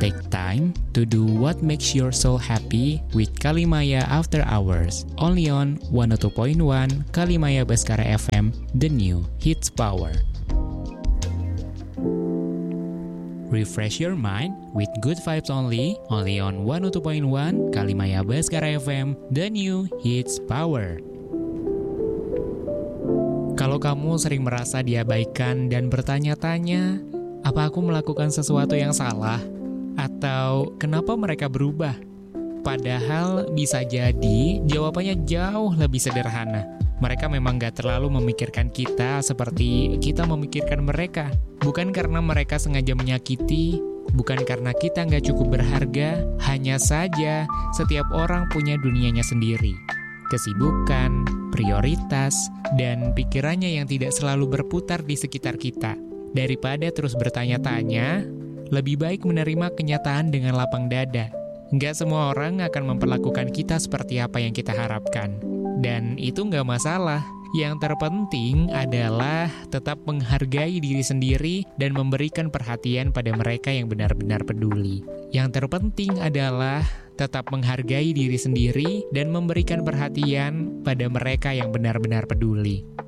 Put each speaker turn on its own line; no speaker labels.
Take time to do what makes your soul happy with Kalimaya After Hours. Only on 102.1 Kalimaya Baskara FM, the new hits power. Refresh your mind with good vibes only on 102.1 Kalimaya Baskara FM, the new hits power. Kalau kamu sering merasa diabaikan dan bertanya-tanya, apa aku melakukan sesuatu yang salah? Atau kenapa mereka berubah? Padahal bisa jadi jawabannya jauh lebih sederhana. Mereka memang gak terlalu memikirkan kita seperti kita memikirkan mereka. Bukan karena mereka sengaja menyakiti, bukan karena kita gak cukup berharga, hanya saja setiap orang punya dunianya sendiri. Kesibukan, prioritas, dan pikirannya yang tidak selalu berputar di sekitar kita. Daripada terus bertanya-tanya, lebih baik menerima kenyataan dengan lapang dada. Nggak semua orang akan memperlakukan kita seperti apa yang kita harapkan. Dan itu nggak masalah. Yang terpenting adalah tetap menghargai diri sendiri dan memberikan perhatian pada mereka yang benar-benar peduli. Yang terpenting adalah tetap menghargai diri sendiri dan memberikan perhatian pada mereka yang benar-benar peduli.